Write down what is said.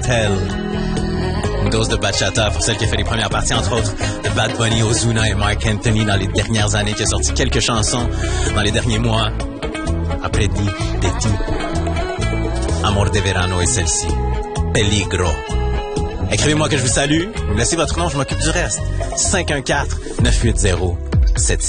Hotel. Une dose de bachata pour celle qui a fait les premières parties, entre autres, de Bad Bunny, Ozuna et Mark Anthony dans les dernières années, qui a sorti quelques chansons dans les derniers mois. Après de ti. Amor de verano est celle-ci. Peligro. Écrivez-moi que je vous salue. Vous me laissez votre nom, je m'occupe du reste. 514-980-7